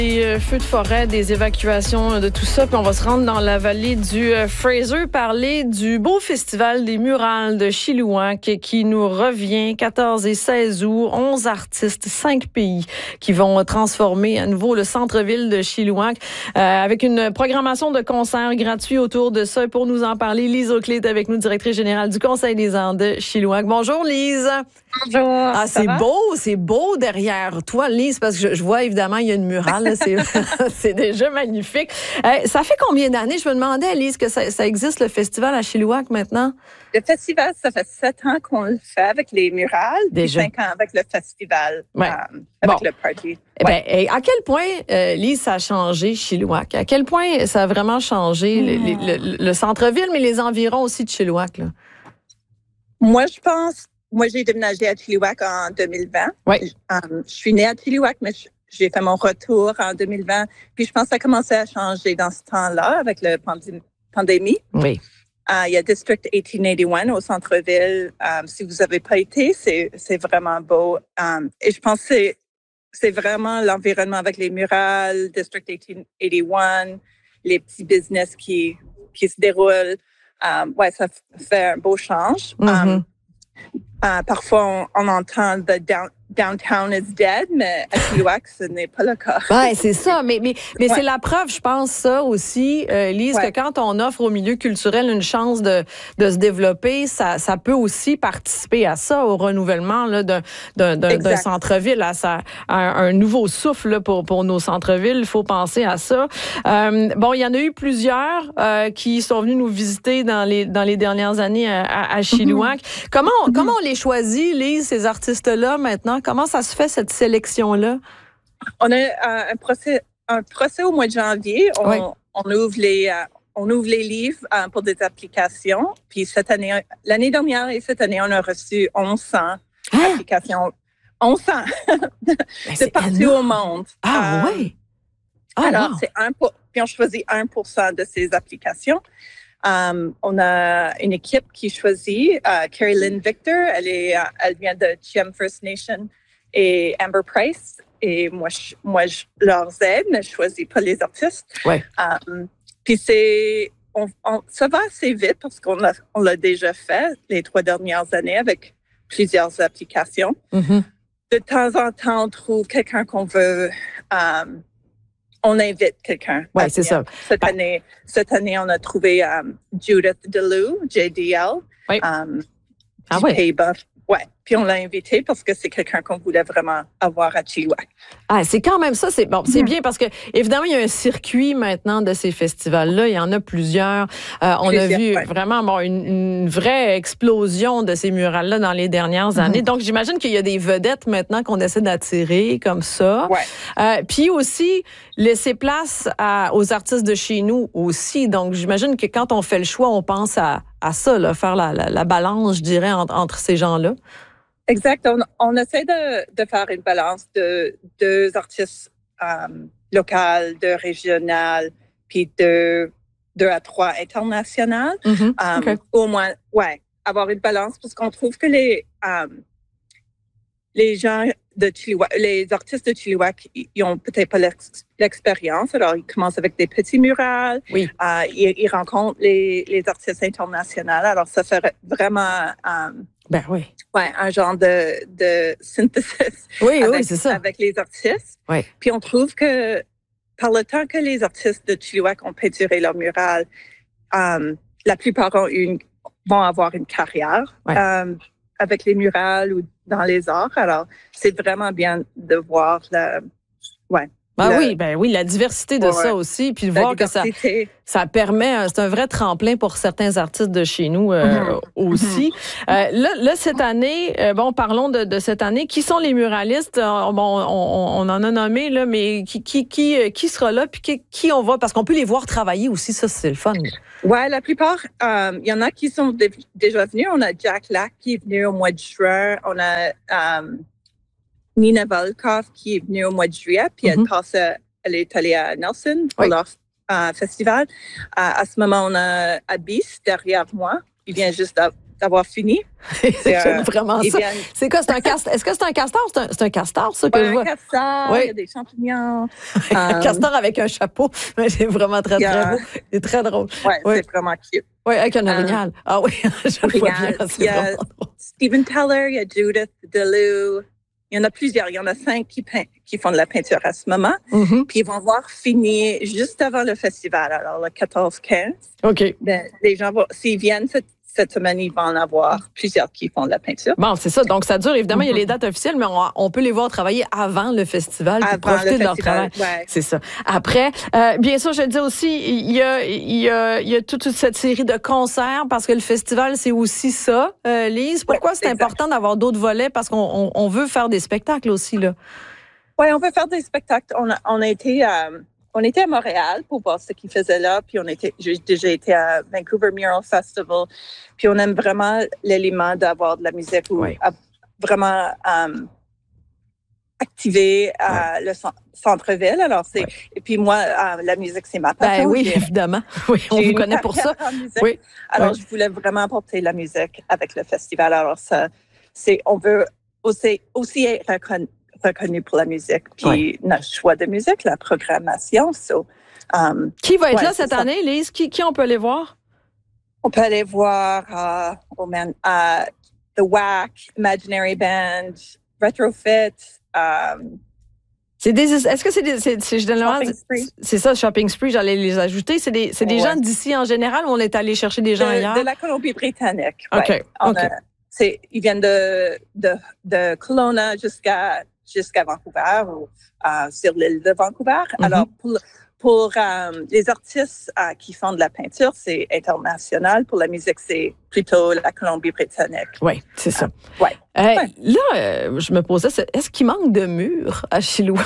Des feux de forêt, des évacuations de tout ça, puis on va se rendre dans la vallée du Fraser, parler du beau festival des murales de Chilliwack qui nous revient 14 et 16 août, 11 artistes, 5 pays qui vont transformer à nouveau le centre-ville de Chilliwack avec une programmation de concerts gratuits autour de ça. Et pour nous en parler, Lise Auclé est avec nous, directrice générale du Conseil des arts de Chilliwack. Bonjour Lise. Bonjour. Ah, c'est beau derrière toi, Lise, parce que je vois évidemment, il y a une murale, là, c'est déjà magnifique. Ça fait combien d'années, je me demandais, Lise, que ça existe, le festival à Chilliwack maintenant? Le festival, ça fait 7 ans qu'on le fait avec les murales, déjà. Puis 5 ans avec le festival, Ouais. avec le party. Ouais. À quel point, Lise, ça a changé Chilliwack? À quel point ça a vraiment changé le centre-ville, mais les environs aussi de Chilliwack, là? Moi, j'ai déménagé à Chilliwack en 2020. Oui. Je suis née à Chilliwack, mais j'ai fait mon retour en 2020. Puis je pense que ça a commencé à changer dans ce temps-là avec la pandémie. Oui. Il y a District 1881 au centre-ville. Si vous n'avez pas été, c'est vraiment beau. Et je pense que c'est vraiment l'environnement avec les murales, District 1881, les petits business qui se déroulent. Ça fait un beau change. Mm-hmm. Parfois, on entend the downtown is dead, mais à Chilliwack, ce n'est pas le cas. Oui, c'est ça. Mais c'est la preuve, je pense, ça aussi, Lise, que quand on offre au milieu culturel une chance de se développer, ça peut aussi participer à ça, au renouvellement là, d'un centre-ville, à un nouveau souffle là, pour nos centres-villes. Il faut penser à ça. Il y en a eu plusieurs qui sont venus nous visiter dans les dernières années à Chilliwack. Comment on les choisit, Lise, ces artistes-là, maintenant? Comment ça se fait, cette sélection-là? On a un procès au mois de janvier. On ouvre les livres pour des applications. Puis l'année dernière et cette année, on a reçu 1100 applications. 1100 de partout au monde. Ah oui? Alors, puis on choisit 1% de ces applications. On a une équipe qui choisit Carrie Lynn Victor, elle vient de Chiem First Nation, et Amber Price. Et moi, je leur aide, mais je choisis pas les artistes. Ouais. Puis ça va assez vite parce qu'on l'a déjà fait les 3 dernières années avec plusieurs applications. Mm-hmm. De temps en temps, on trouve quelqu'un qu'on veut. On invite quelqu'un. Oui, c'est ça. Cette année, on a trouvé Judith Delou, JDL, du Pays-Bas. Ouais. Puis on l'a invité parce que c'est quelqu'un qu'on voulait vraiment avoir à Chilliwack. Ah, c'est quand même ça, c'est bien parce que évidemment il y a un circuit maintenant de ces festivals-là, il y en a plusieurs. On a vu vraiment une vraie explosion de ces murales-là dans les dernières années. Donc j'imagine qu'il y a des vedettes maintenant qu'on essaie d'attirer comme ça. Ouais. Puis aussi laisser place aux artistes de chez nous aussi. Donc j'imagine que quand on fait le choix, on pense à ça, là, faire la balance, je dirais, entre ces gens-là. Exact. On essaie de faire une balance de 2 artistes locaux, 2 régionales, puis 2 à 3 internationales. Okay. Au moins, avoir une balance parce qu'on trouve que les gens de Chilliwack, les artistes de Chilliwack, ils ont peut-être pas l'expérience. Alors, ils commencent avec des petits murales. Oui. Ils rencontrent les artistes internationaux. Alors, ça fait vraiment... oui. Ouais, un genre de synthesis c'est ça. avec les artistes. Oui. Puis on trouve que par le temps que les artistes de Chilliwack ont peinturé leur mural, la plupart vont avoir une carrière avec les murales ou dans les arts. Alors, c'est vraiment bien de voir la diversité de ça aussi, puis de voir que ça permet, c'est un vrai tremplin pour certains artistes de chez nous aussi. Là, cette année, parlons de cette année. Qui sont les muralistes? On en a nommé, là, mais qui sera là, puis qui on va, parce qu'on peut les voir travailler aussi, ça, c'est le fun. Ouais, la plupart, il y en a qui sont déjà venus. On a Jack Lack qui est venu au mois de juin. On a Nina Volkov qui est venue au mois de juillet, puis elle est allée à Nelson pour leur festival. À ce moment, on a Abyss derrière moi. Il vient juste d'avoir fini. C'est vraiment ça. C'est quoi, c'est un castor? Est-ce que c'est un castor? C'est un castor, ça, que je vois? Un castor, il y a des champignons. Un castor avec un chapeau. C'est vraiment très, très beau. C'est très drôle. C'est vraiment cute. Oui, avec un orignal. Ah oui, je le vois bien. Il y a Steven Teller, il y a Judith Deleu. Il y en a plusieurs. Il y en a 5 qui font de la peinture à ce moment. Mm-hmm. Puis ils vont voir finir juste avant le festival, alors le 14-15. OK. Ben, les gens s'ils viennent cette semaine, il va en avoir plusieurs qui font de la peinture. Bon, c'est ça. Donc, ça dure. Évidemment, il y a les dates officielles, mais on peut les voir travailler avant le festival pour profiter de leur travail. Ouais. C'est ça. Après, bien sûr, je le dis aussi, il y a toute cette série de concerts parce que le festival, c'est aussi ça, Lise. Pourquoi c'est important d'avoir d'autres volets? Parce qu'on veut faire des spectacles aussi, là. Oui, on veut faire des spectacles. On était à Montréal pour voir ce qu'ils faisaient là, puis j'ai déjà été à Vancouver Mural Festival, puis on aime vraiment l'élément d'avoir de la musique ou vraiment activer le centre-ville. Alors et puis moi, la musique, c'est ma passion. Ben oui, évidemment. Oui, on vous connaît pour ça. Oui. Alors je voulais vraiment apporter la musique avec le festival. Alors on veut aussi être reconnu pour la musique, puis notre choix de musique, la programmation. Qui va être là cette année, Lise? Qui on peut aller voir? On peut aller voir The Whack, Imaginary Band, Retrofit. Est-ce que c'est généralement... C'est ça, Shopping Spree, j'allais les ajouter. C'est des gens d'ici en général ou on est allé chercher des gens ailleurs? De la Colombie-Britannique. OK. Ils viennent de Kelowna jusqu'à Vancouver ou sur l'île de Vancouver. Mm-hmm. Alors, pour les artistes qui font de la peinture, c'est international. Pour la musique, c'est plutôt la Colombie-Britannique. Oui, c'est ça. Là, je me posais, est-ce qu'il manque de murs à Chilliwack?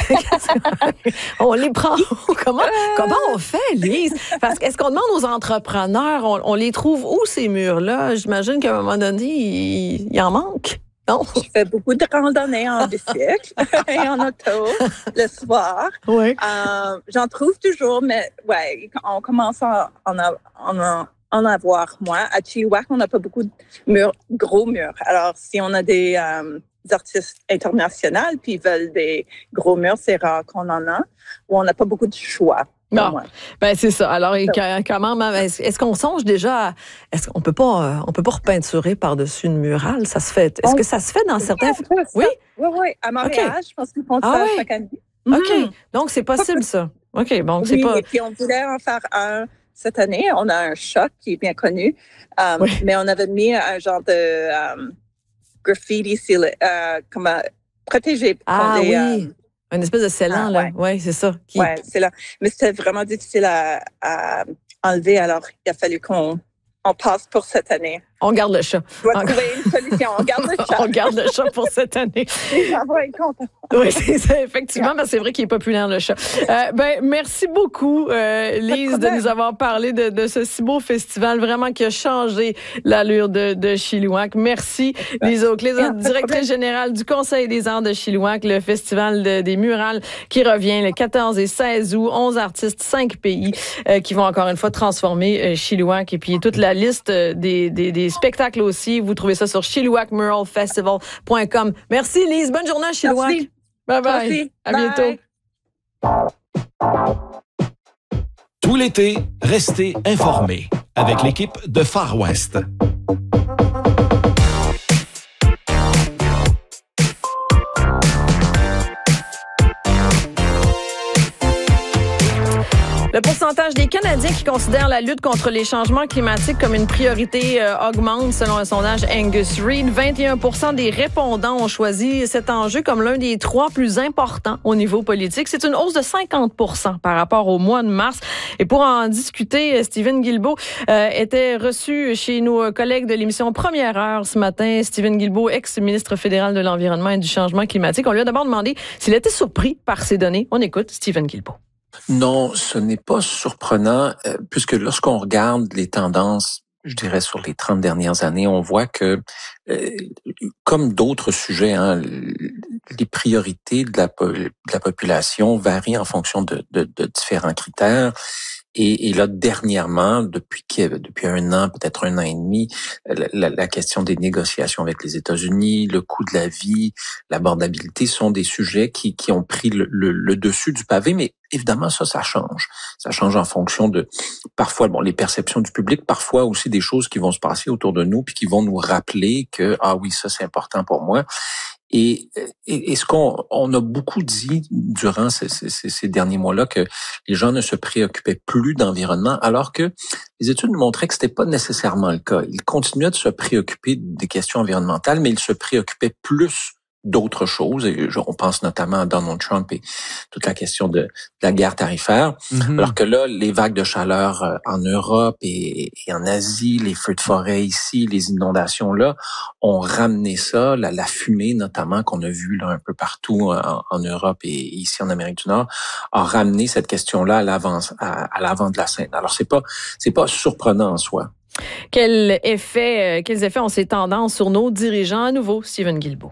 On les prend. Comment on fait, Lise? Parce que est-ce qu'on demande aux entrepreneurs, on les trouve où, ces murs-là? J'imagine qu'à un moment donné, il en manque. Non. Je fais beaucoup de randonnées en bicycle et en auto le soir. Oui. J'en trouve toujours, mais on commence à en avoir moins. À Chilliwack, on n'a pas beaucoup de gros murs. Alors, si on a des artistes internationaux puis ils veulent des gros murs, c'est rare qu'on en a, ou on n'a pas beaucoup de choix. Non, ben c'est ça. Alors, comment est-ce qu'on songe déjà est-ce qu'on peut pas repeinturer par-dessus une murale? Ça se fait. Est-ce que ça se fait dans certains... Oui? Oui. À Montréal, je pense qu'ils font ça chaque année. OK. Donc, c'est possible, ça. OK. Bon, c'est pas... Et puis, on voulait en faire un cette année. On a un choc qui est bien connu. Mais on avait mis un genre de graffiti comme protégé. Oui. Une espèce de scellant, là. Oui, c'est ça. Oui, c'est là. Mais c'était vraiment difficile à enlever. Alors, il a fallu qu'on passe pour cette année. On garde le chat. On doit trouver une solution. On garde le chat. On garde le chat pour cette année. Les gens vont être contents. Oui, c'est ça, effectivement. Mais c'est vrai qu'il est populaire, le chat. Merci beaucoup, Lise, de nous avoir parlé de ce si beau festival, vraiment qui a changé l'allure de Chilliwack. Merci, Lise Auclés, directrice générale du Conseil des arts de Chilliwack, le festival des murales qui revient le 14 et 16 août. 11 artistes, 5 pays qui vont encore une fois transformer Chilliwack. Et puis toute la liste des spectacles aussi. Vous trouvez ça sur chilliwackmuralfestival.com. Merci, Lise. Bonne journée à Chilliwack. Merci. Bye-bye. Merci. À bientôt. Tout l'été, restez informés avec l'équipe de Far West. Le pourcentage des Canadiens qui considèrent la lutte contre les changements climatiques comme une priorité augmente selon un sondage Angus Reid. 21% des répondants ont choisi cet enjeu comme l'un des 3 plus importants au niveau politique. C'est une hausse de 50% par rapport au mois de mars. Et pour en discuter, Steven Guilbeault était reçu chez nos collègues de l'émission Première Heure ce matin. Steven Guilbeault, ex-ministre fédéral de l'Environnement et du Changement climatique. On lui a d'abord demandé s'il était surpris par ces données. On écoute Steven Guilbeault. Non, ce n'est pas surprenant, puisque lorsqu'on regarde les tendances, je dirais sur les 30 dernières années, on voit que, comme d'autres sujets, les priorités de la population varient en fonction de différents critères. Et là, dernièrement, depuis 1 an, peut-être 1 an et demi, la question des négociations avec les États-Unis, le coût de la vie, l'abordabilité sont des sujets qui ont pris le dessus du pavé, mais évidemment, ça change. Ça change en fonction de, parfois, les perceptions du public, parfois aussi des choses qui vont se passer autour de nous puis qui vont nous rappeler que, ah oui, ça, c'est important pour moi. Et ce qu'on a beaucoup dit durant ces derniers mois-là, que les gens ne se préoccupaient plus d'environnement, alors que les études nous montraient que c'était pas nécessairement le cas. Ils continuaient de se préoccuper des questions environnementales, mais ils se préoccupaient plus d'autres choses. Et on pense notamment à Donald Trump et toute la question de la guerre tarifaire. Mm-hmm. Alors que là, les vagues de chaleur en Europe et en Asie, les feux de forêt ici, les inondations là, ont ramené ça, la fumée notamment qu'on a vue là un peu partout en Europe et ici en Amérique du Nord, a ramené cette question-là à l'avant de la scène. Alors c'est pas surprenant en soi. Quels effets ont ces tendances sur nos dirigeants à nouveau, Stephen Guilbeault?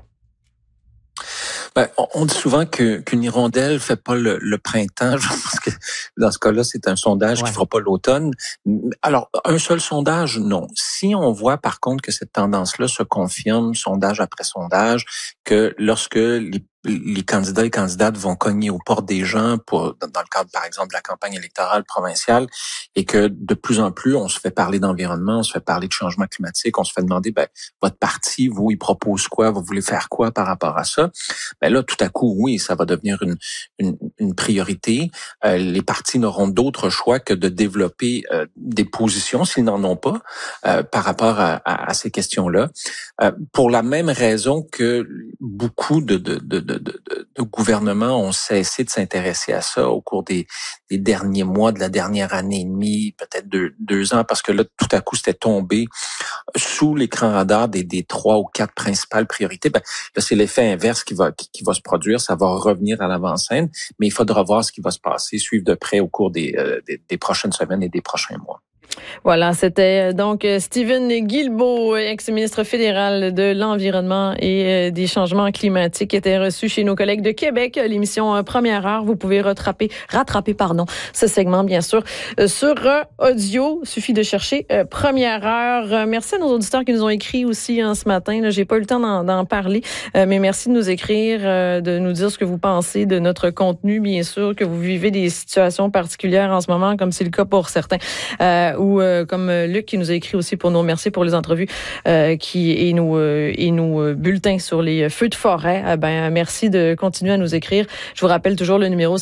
On dit souvent qu'une hirondelle fait pas le printemps. Je pense que dans ce cas-là, c'est un sondage qui fera pas l'automne. Alors, un seul sondage, non. Si on voit par contre que cette tendance-là se confirme, sondage après sondage, que lorsque les candidats et candidates vont cogner aux portes des gens dans le cadre, par exemple, de la campagne électorale provinciale, et que de plus en plus, on se fait parler d'environnement, on se fait parler de changement climatique, on se fait demander, votre parti, vous, il propose quoi, vous voulez faire quoi par rapport à ça? Là, tout à coup, oui, ça va devenir une priorité. Les partis n'auront d'autre choix que de développer des positions, s'ils n'en ont pas, par rapport à ces questions-là. Pour la même raison que beaucoup de gouvernements ont cessé de s'intéresser à ça au cours des derniers mois, de la dernière année et demie, peut-être deux ans, parce que là, tout à coup, c'était tombé sous l'écran radar des 3 ou 4 principales priorités. Là, c'est l'effet inverse qui va se produire. Ça va revenir à l'avant-scène, mais il faudra voir ce qui va se passer, suivre de près au cours des prochaines semaines et des prochains mois. Voilà, c'était donc Stephen Guilbeault, ex-ministre fédéral de l'Environnement et des changements climatiques, qui était reçu chez nos collègues de Québec. L'émission Première Heure, vous pouvez rattraper ce segment, bien sûr, sur audio. Il suffit de chercher Première Heure. Merci à nos auditeurs qui nous ont écrit aussi ce matin. J'ai pas eu le temps d'en parler, mais merci de nous écrire, de nous dire ce que vous pensez de notre contenu, bien sûr, que vous vivez des situations particulières en ce moment, comme c'est le cas pour certains. Ou comme Luc qui nous a écrit aussi pour nous remercier pour les entrevues et nos bulletins sur les feux de forêt. Merci de continuer à nous écrire. Je vous rappelle toujours le numéro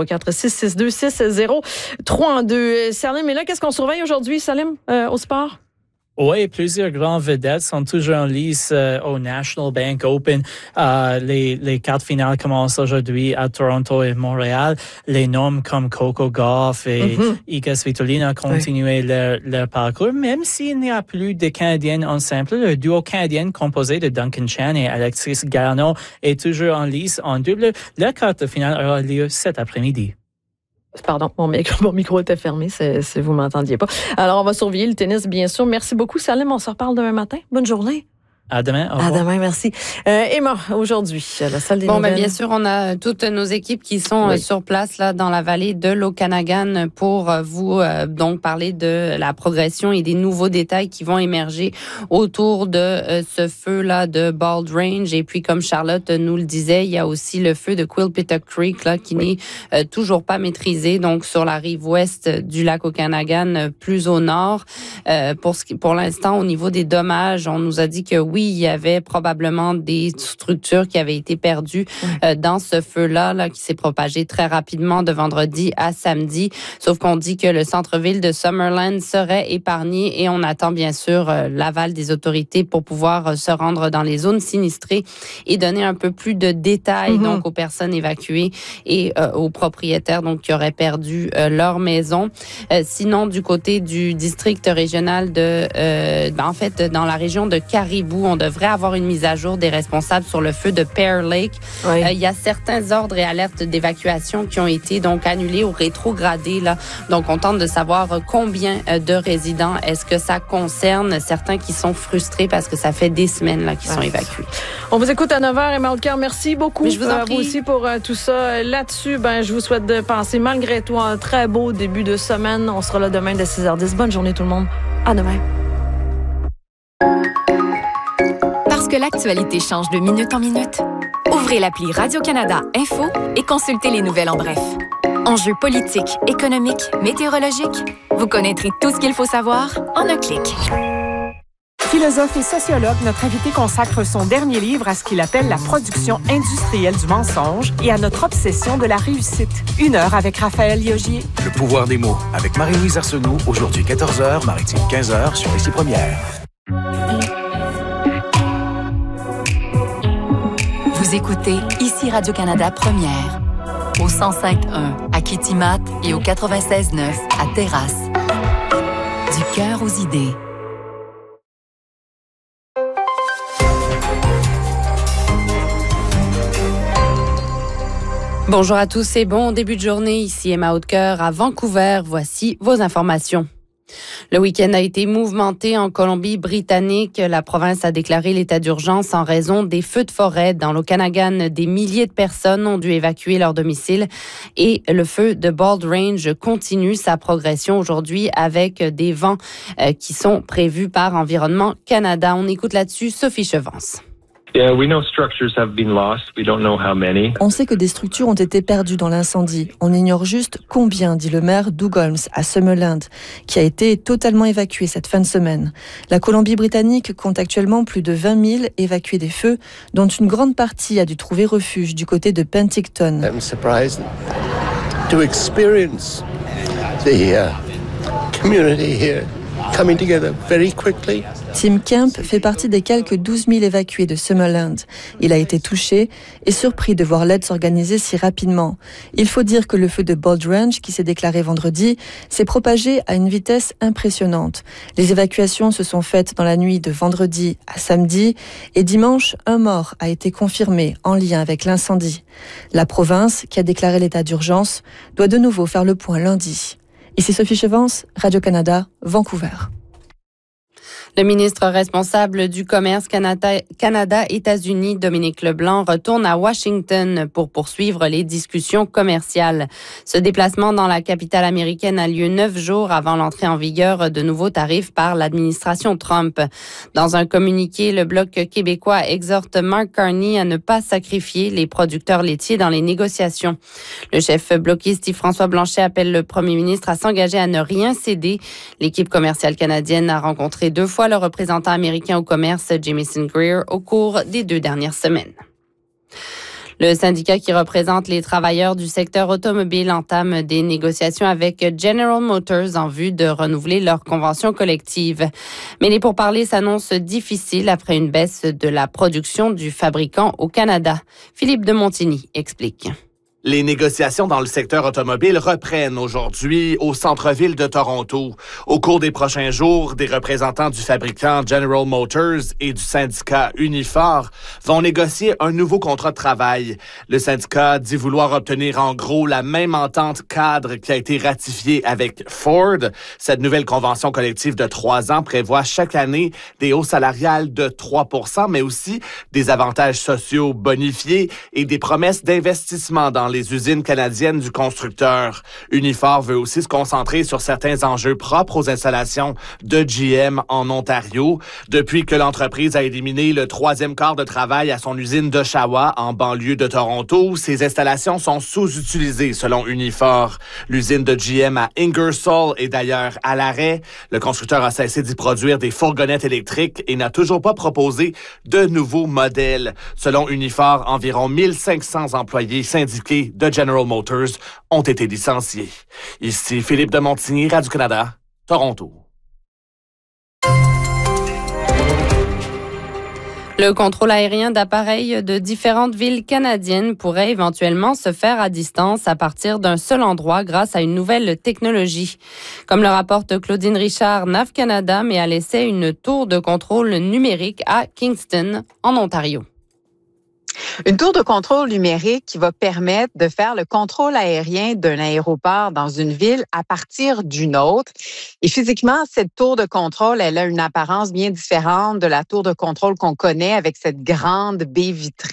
604-662-6032. Salim, mais là, qu'est-ce qu'on surveille aujourd'hui, Salim, au sport? Oui, plusieurs grands vedettes sont toujours en lice au National Bank Open. Les quarts finales commencent aujourd'hui à Toronto et Montréal. Les noms comme Coco Gauff et Iga Svitolina continuent leur parcours, même s'il n'y a plus de Canadiennes en simple. Le duo canadien composé de Duncan Chan et Alexis Garneau est toujours en lice en double. Leur quart de finale aura lieu cet après-midi. Pardon, mon micro était fermé, si vous m'entendiez pas. Alors, on va surveiller le tennis, bien sûr. Merci beaucoup, Salim. On se reparle demain matin. Bonne journée. À demain. À demain, merci. Emma, aujourd'hui, à la salle des nouvelles. Bien sûr, on a toutes nos équipes qui sont sur place là dans la vallée de l'Okanagan pour vous donc parler de la progression et des nouveaux détails qui vont émerger autour de ce feu-là de Bald Range. Et puis, comme Charlotte nous le disait, il y a aussi le feu de Quilpita Creek là qui n'est toujours pas maîtrisé, donc sur la rive ouest du lac Okanagan, plus au nord. Pour l'instant, au niveau des dommages, on nous a dit que oui, il y avait probablement des structures qui avaient été perdues dans ce feu-là qui s'est propagé très rapidement de vendredi à samedi. Sauf qu'on dit que le centre-ville de Summerland serait épargné et on attend bien sûr l'aval des autorités pour pouvoir se rendre dans les zones sinistrées et donner un peu plus de détails donc aux personnes évacuées et aux propriétaires donc qui auraient perdu leur maison. Sinon, du côté du district régional en fait, dans la région de Caribou, on devrait avoir une mise à jour des responsables sur le feu de Pear Lake. Oui. Il y a certains ordres et alertes d'évacuation qui ont été donc annulés ou rétrogradés. Là. Donc, on tente de savoir combien de résidents est-ce que ça concerne. Certains qui sont frustrés parce que ça fait des semaines là, qu'ils sont évacués. On vous écoute à 9h, Emma Haute-Cœur. Merci beaucoup. Mais je vous en prie. Vous aussi pour tout ça. Là-dessus, je vous souhaite de passer malgré tout un très beau début de semaine. On sera là demain dès 6h10. Bonne journée tout le monde. À demain. Parce que l'actualité change de minute en minute, ouvrez l'appli Radio-Canada Info et consultez les nouvelles en bref. Enjeux politiques, économiques, météorologiques, vous connaîtrez tout ce qu'il faut savoir en un clic. Philosophe et sociologue, notre invité consacre son dernier livre à ce qu'il appelle la production industrielle du mensonge et à notre obsession de la réussite. 1 heure avec Raphaël Liogier. Le pouvoir des mots avec Marie-Louise Arsenault, aujourd'hui 14h, Maritime 15h sur Ici Première. Vous écoutez Ici Radio-Canada Première, au 105.1 à Kitimat et au 96.9 à Terrasse. Du cœur aux idées. Bonjour à tous et bon début de journée. Ici Emma Haute-Cœur à Vancouver. Voici vos informations. Le week-end a été mouvementé en Colombie-Britannique. La province a déclaré l'état d'urgence en raison des feux de forêt. Dans l'Okanagan, des milliers de personnes ont dû évacuer leur domicile et le feu de Bald Range continue sa progression aujourd'hui avec des vents qui sont prévus par Environnement Canada. On écoute là-dessus Sophie Chevance. On sait que des structures ont été perdues dans l'incendie. On ignore juste combien, dit le maire Doug Holmes à Summerland, qui a été totalement évacué cette fin de semaine. La Colombie-Britannique compte actuellement plus de 20 000 évacués des feux, dont une grande partie a dû trouver refuge du côté de Penticton. I'm surprised to experience the community here coming together very quickly. Tim Kemp fait partie des quelques 12 000 évacués de Summerland. Il a été touché et surpris de voir l'aide s'organiser si rapidement. Il faut dire que le feu de Bald Range, qui s'est déclaré vendredi, s'est propagé à une vitesse impressionnante. Les évacuations se sont faites dans la nuit de vendredi à samedi et dimanche, un mort a été confirmé en lien avec l'incendie. La province, qui a déclaré l'état d'urgence, doit de nouveau faire le point lundi. Ici Sophie Chevance, Radio-Canada, Vancouver. Le ministre responsable du commerce Canada-États-Unis, Dominique Leblanc, retourne à Washington pour poursuivre les discussions commerciales. Ce déplacement dans la capitale américaine a lieu 9 jours avant l'entrée en vigueur de nouveaux tarifs par l'administration Trump. Dans un communiqué, le Bloc québécois exhorte Mark Carney à ne pas sacrifier les producteurs laitiers dans les négociations. Le chef bloquiste Yves-François Blanchet appelle le premier ministre à s'engager à ne rien céder. L'équipe commerciale canadienne a rencontré 2 fois le représentant américain au commerce, Jamieson Greer, au cours des 2 dernières semaines. Le syndicat qui représente les travailleurs du secteur automobile entame des négociations avec General Motors en vue de renouveler leur convention collective. Mais les pourparlers s'annoncent difficiles après une baisse de la production du fabricant au Canada. Philippe de Montigny explique. Les négociations dans le secteur automobile reprennent aujourd'hui au centre-ville de Toronto. Au cours des prochains jours, des représentants du fabricant General Motors et du syndicat Unifor vont négocier un nouveau contrat de travail. Le syndicat dit vouloir obtenir en gros la même entente cadre qui a été ratifiée avec Ford. Cette nouvelle convention collective de 3 ans prévoit chaque année des hausses salariales de 3%, mais aussi des avantages sociaux bonifiés et des promesses d'investissement dans les usines canadiennes du constructeur. Unifor veut aussi se concentrer sur certains enjeux propres aux installations de GM en Ontario. Depuis que l'entreprise a éliminé le 3e quart de travail à son usine d'Oshawa en banlieue de Toronto, ces installations sont sous-utilisées selon Unifor. L'usine de GM à Ingersoll est d'ailleurs à l'arrêt. Le constructeur a cessé d'y produire des fourgonnettes électriques et n'a toujours pas proposé de nouveaux modèles. Selon Unifor, environ 1500 employés syndiqués de General Motors ont été licenciés. Ici Philippe de Montigny, Radio-Canada, Toronto. Le contrôle aérien d'appareils de différentes villes canadiennes pourrait éventuellement se faire à distance à partir d'un seul endroit grâce à une nouvelle technologie. Comme le rapporte Claudine Richard, NAV Canada met à l'essai une tour de contrôle numérique à Kingston, en Ontario. Une tour de contrôle numérique qui va permettre de faire le contrôle aérien d'un aéroport dans une ville à partir d'une autre. Et physiquement, cette tour de contrôle, elle a une apparence bien différente de la tour de contrôle qu'on connaît avec cette grande baie vitrée